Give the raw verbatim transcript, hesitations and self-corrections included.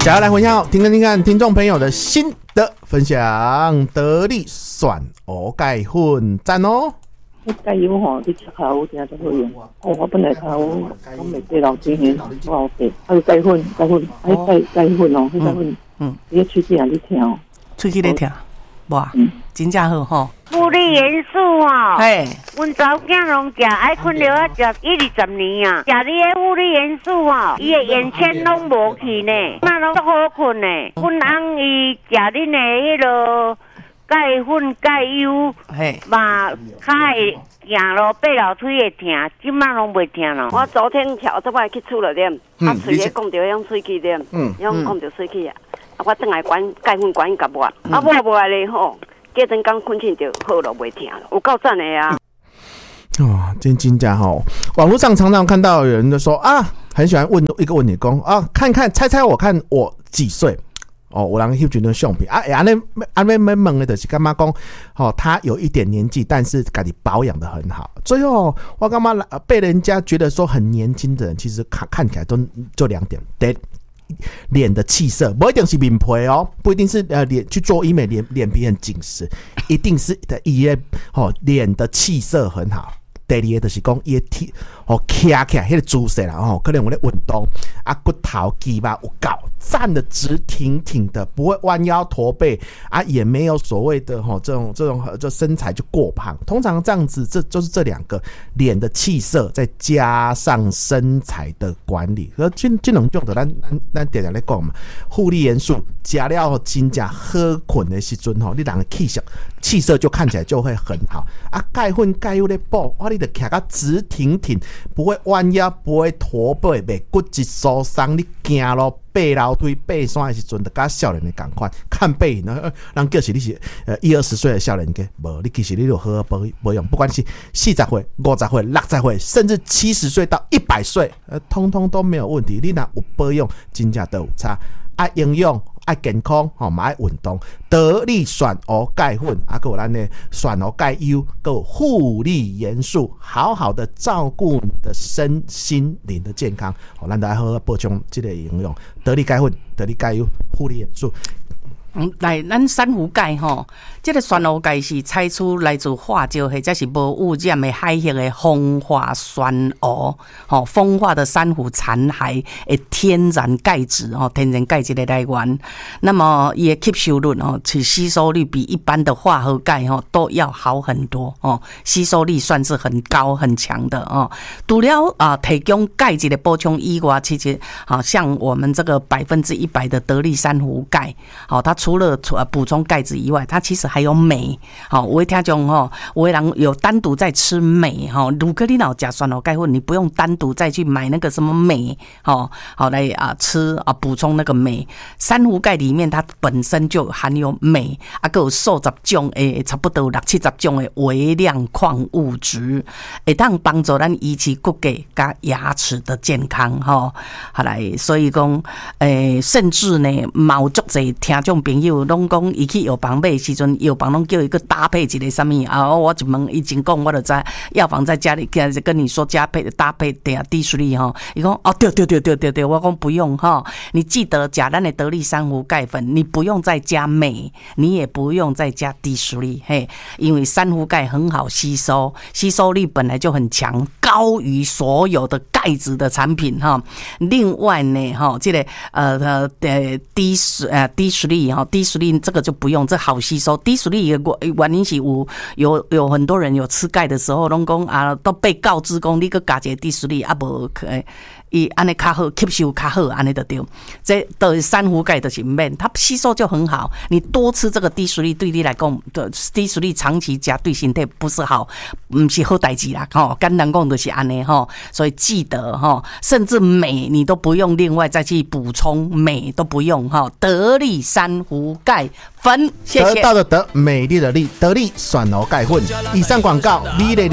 想要来分享，听听听看听众朋友的心得分享。得力选蚵钙粉，赞哦！ 钙油吼，你吃下有真最好用。哦，我本来下我我未对老几年，我后对，还有钙粉，钙粉，还钙钙粉哦，钙粉，嗯，你个喙齿啊，你听哦， 喙齿咧听，哇，真正好吼。 麩粒元素哦， 嘿， 阮查某囝拢食，爱困了啊，食一二十年啊，食你个麩粒元素哦，伊的眼圈拢无去呢，嘛拢好困呢。阮翁伊食恁的迄落钙粉钙油， 嘿， 嘛较会行路爬楼梯会疼，即马拢袂疼咯。 我昨天跳这摆去厝了点，啊，喙咧讲着用喙齿点，嗯，用讲着喙齿啊，啊，我等来管钙粉管伊甲抹，啊，抹抹来咧吼。隔阵刚困醒就好了，袂疼了，有够赞的啊！ 哦，真真假吼，网络上常常看到有人就说啊，很喜欢问一个问题，讲啊，看看猜猜我看我几岁？哦，有人翕一张相片啊，安尼安尼问问的就是干嘛讲？哦，他有一点年纪，但是家己保养的很好。最后我干嘛被人家觉得说很年轻的人，其实看看起来都就两点，对。脸的气色不一定是面皮哦，不一定是呃脸去做医美脸脸皮很紧实，一定是的伊的哦脸的气色很好。第二个就是讲伊的体哦徛起来迄个姿势啦哦，可能有咧运动啊，骨头肌肉有够站得直挺挺的，不会弯腰驼背啊，也没有所谓的哦这种这种这身材就过胖。通常这样子，这就是这两个脸的气色，再加上身材的管理，而这这两种的咱咱咱常常咧讲嘛，护理元素加了真正好困的时阵吼，你人的气色气色就看起来就会很好啊。钙粉钙油咧补，哇，你得徛个直挺挺，不会弯腰，不会驼背，袂骨质疏松，你行路。爬楼梯、爬山的时阵，就甲少年的同款，看背影，人叫是你是呃一二十岁的少年家，无你其实你就好好保保养，不管是四十岁、五十岁、六十岁，甚至七十岁到一百岁，呃，通通都没有问题。你若有保养，真正都有差。爱营养、爱健康，吼，嘛爱运动。得力选蚵钙粉，啊，还有咱的选蚵钙油，还有护理元素，好好的照顾你的身心灵的健康。好，咱大家好好补充这个营养。得力钙粉、得力钙油、护理元素。 嗯，来，咱珊瑚钙吼，这个选蚵钙是采取来自化石或者是无污染的海域的风化选蚵，吼，风化的珊瑚残骸的天然钙质吼，天然钙质的来源。那么伊的吸收率吼，其吸收率比一般的化合钙吼都要好很多哦，吸收力算是很高很强的哦。除了啊提供钙质的补充以外，其实好像我们这个百分之一百的得力珊瑚钙，好，它除了补充钙质以外，它其实还有镁。好，有的听众吼，有的人有单独在吃镁哈。如果你老吃选蚵钙粉，你不用单独再去买那个什么镁，好，好来啊吃啊补充那个镁。珊瑚钙里面它本身就含有镁，啊，还有数十种诶，差不多六七十种的微量矿物质，会当帮助咱维持骨骼加牙齿的健康哈。好来，所以讲诶，甚至呢，毛足侪听众朋友拢讲，伊去药房买的时阵，药房拢叫一个搭配一个什么啊？我一问，伊真讲，我就知药房在家里跟你说加配搭配点低水力哈。伊讲哦，对对对对对对，我讲不用哈，你记得加咱的得力珊瑚钙粉，你不用再加镁，你也不用再加低水力嘿，因为珊瑚钙很好吸收，吸收力本来就很强，高于所有的钙质的产品哈。另外呢哈，这个呃呃低水呃低水力哈。低水力这个就不用，这好吸收。低水力的原因是有有有很多人有吃钙的时候，拢讲啊，都被告知讲你个加一个低水力啊，无可伊安尼较好，吸收较好，安尼就对。这的珊瑚钙就是免，它吸收就很好。你多吃这个低水力，对你来讲，低水力长期加对身体不是好，不是好代志啦。吼，简单讲就是安尼吼。所以记得吼，甚至镁你都不用另外再去补充，镁都不用哈。得力珊瑚钙粉，谢谢。 得到的得，美丽的丽，得力选蚵钙粉。以上广告，美丽。